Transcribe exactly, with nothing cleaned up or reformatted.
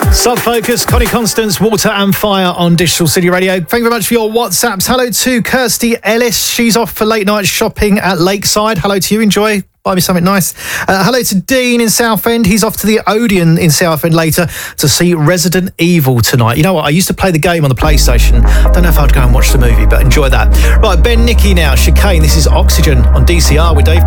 Subfocus, Connie Constance, Water and Fire on Digital City Radio. Thank you very much for your WhatsApps. Hello to Kirsty Ellis. She's off for late night shopping at Lakeside. Hello to you. Enjoy. Buy me something nice. Uh, hello to Dean in Southend. He's off to the Odeon in Southend later to see Resident Evil tonight. You know what? I used to play the game on the PlayStation. Don't know if I'd go and watch the movie, but enjoy that. Right, Ben Nicky now. Chicane. This is Oxygen on D C R with Dave.